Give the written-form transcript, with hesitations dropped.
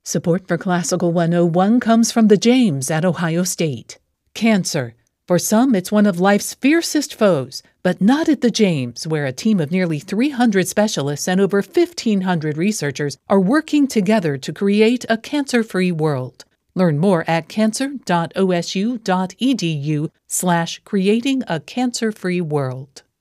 Support for Classical 101 comes from the James at Ohio State. Cancer. For some, it's one of life's fiercest foes, but not at the James, where a team of nearly 300 specialists and over 1,500 researchers are working together to create a cancer-free world. Learn more at cancer.osu.edu/creatingacancer-free world.